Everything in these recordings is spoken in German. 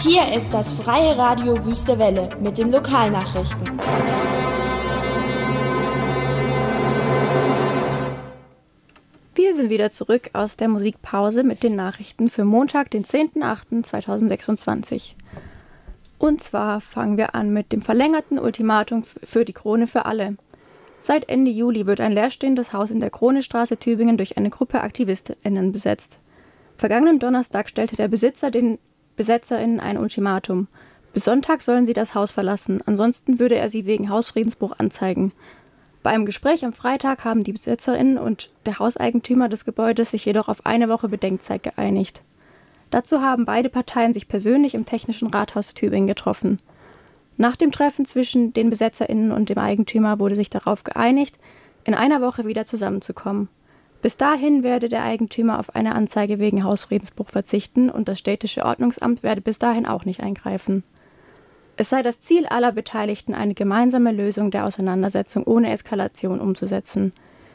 Hier ist das Freie Radio Wüste Welle mit den Lokalnachrichten. Wir sind wieder zurück aus der Musikpause mit den Nachrichten für Montag, den 10.08.2026. Und zwar fangen wir an mit dem verlängerten Ultimatum für die Krone für alle. Seit Ende Juli wird ein leerstehendes Haus in der Kronestraße Tübingen durch eine Gruppe AktivistInnen besetzt. Vergangenen Donnerstag stellte der Besitzer den BesetzerInnen ein Ultimatum. Bis Sonntag sollen sie das Haus verlassen, ansonsten würde er sie wegen Hausfriedensbruch anzeigen. Bei einem Gespräch am Freitag haben die BesitzerInnen und der Hauseigentümer des Gebäudes sich jedoch auf eine Woche Bedenkzeit geeinigt. Dazu haben beide Parteien sich persönlich im Technischen Rathaus Tübingen getroffen. Nach dem Treffen zwischen den BesetzerInnen und dem Eigentümer wurde sich darauf geeinigt, in einer Woche wieder zusammenzukommen. Bis dahin werde der Eigentümer auf eine Anzeige wegen Hausfriedensbruch verzichten und das städtische Ordnungsamt werde bis dahin auch nicht eingreifen. Es sei das Ziel aller Beteiligten, eine gemeinsame Lösung der Auseinandersetzung ohne Eskalation umzusetzen.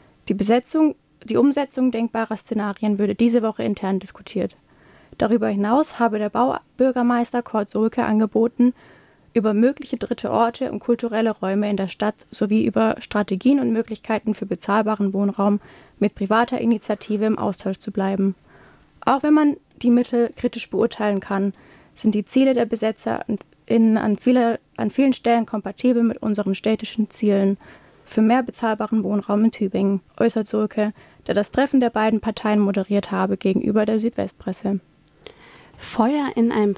Die Umsetzung denkbarer Szenarien würde diese Woche intern diskutiert. Darüber hinaus habe der Baubürgermeister Kurt Solke angeboten, über mögliche dritte Orte und kulturelle Räume in der Stadt sowie über Strategien und Möglichkeiten für bezahlbaren Wohnraum mit privater Initiative im Austausch zu bleiben. Auch wenn man die Mittel kritisch beurteilen kann, sind die Ziele der BesetzerInnen an vielen Stellen kompatibel mit unseren städtischen Zielen für mehr bezahlbaren Wohnraum in Tübingen, äußert Solke, der das Treffen der beiden Parteien moderiert habe, gegenüber der Südwestpresse. Feuer in einem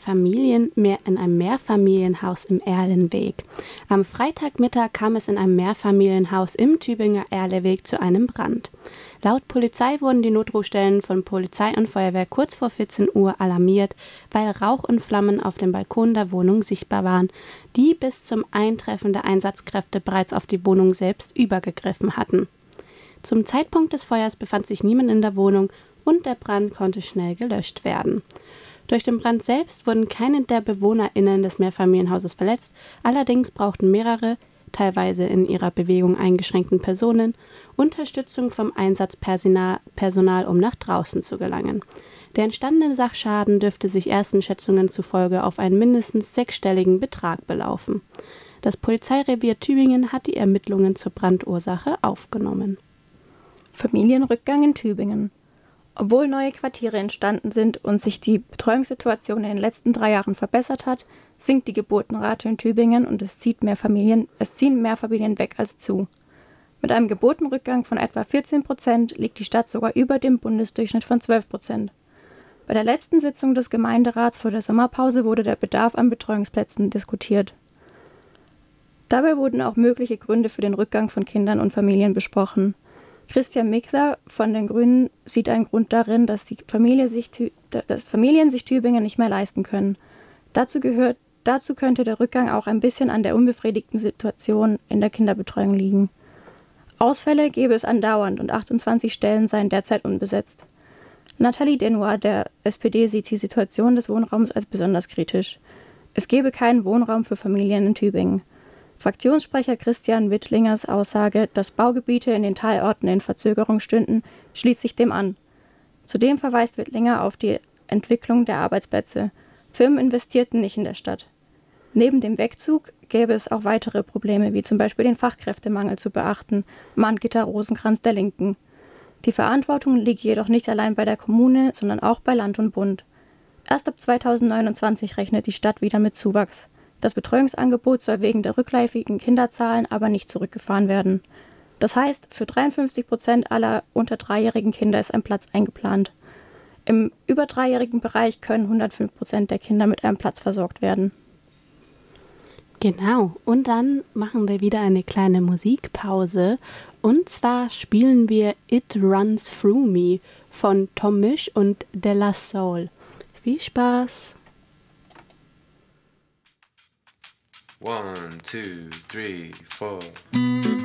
Mehrfamilienhaus im Erlenweg. Am Freitagmittag kam es in einem Mehrfamilienhaus im Tübinger Erleweg zu einem Brand. Laut Polizei wurden die Notrufstellen von Polizei und Feuerwehr kurz vor 14 Uhr alarmiert, weil Rauch und Flammen auf dem Balkon der Wohnung sichtbar waren, die bis zum Eintreffen der Einsatzkräfte bereits auf die Wohnung selbst übergegriffen hatten. Zum Zeitpunkt des Feuers befand sich niemand in der Wohnung und der Brand konnte schnell gelöscht werden. Durch den Brand selbst wurden keine der BewohnerInnen des Mehrfamilienhauses verletzt, allerdings brauchten mehrere, teilweise in ihrer Bewegung eingeschränkten Personen, Unterstützung vom Einsatzpersonal, um nach draußen zu gelangen. Der entstandene Sachschaden dürfte sich ersten Schätzungen zufolge auf einen mindestens 6-stelligen Betrag belaufen. Das Polizeirevier Tübingen hat die Ermittlungen zur Brandursache aufgenommen. Familienrückgang in Tübingen. Obwohl neue Quartiere entstanden sind und sich die Betreuungssituation in den letzten 3 Jahren verbessert hat, sinkt die Geburtenrate in Tübingen und es ziehen mehr Familien weg als zu. Mit einem Geburtenrückgang von etwa 14% liegt die Stadt sogar über dem Bundesdurchschnitt von 12%. Bei der letzten Sitzung des Gemeinderats vor der Sommerpause wurde der Bedarf an Betreuungsplätzen diskutiert. Dabei wurden auch mögliche Gründe für den Rückgang von Kindern und Familien besprochen. Christian Mickler von den Grünen sieht einen Grund darin, dass Familien sich Tübingen nicht mehr leisten können. Dazu könnte der Rückgang auch ein bisschen an der unbefriedigten Situation in der Kinderbetreuung liegen. Ausfälle gäbe es andauernd und 28 Stellen seien derzeit unbesetzt. Nathalie Denoir der SPD sieht die Situation des Wohnraums als besonders kritisch. Es gebe keinen Wohnraum für Familien in Tübingen. Fraktionssprecher Christian Wittlingers Aussage, dass Baugebiete in den Teilorten in Verzögerung stünden, schließt sich dem an. Zudem verweist Wittlinger auf die Entwicklung der Arbeitsplätze. Firmen investierten nicht in der Stadt. Neben dem Wegzug gäbe es auch weitere Probleme, wie zum Beispiel den Fachkräftemangel zu beachten, mahnt Gitta Rosenkranz der Linken. Die Verantwortung liegt jedoch nicht allein bei der Kommune, sondern auch bei Land und Bund. Erst ab 2029 rechnet die Stadt wieder mit Zuwachs. Das Betreuungsangebot soll wegen der rückläufigen Kinderzahlen aber nicht zurückgefahren werden. Das heißt, für 53% aller unter 3-jährigen Kinder ist ein Platz eingeplant. Im über 3-jährigen Bereich können 105% der Kinder mit einem Platz versorgt werden. Genau, und dann machen wir wieder eine kleine Musikpause. Und zwar spielen wir It Runs Through Me von Tom Misch und De La Soul. Viel Spaß! 1, 2, 3, 4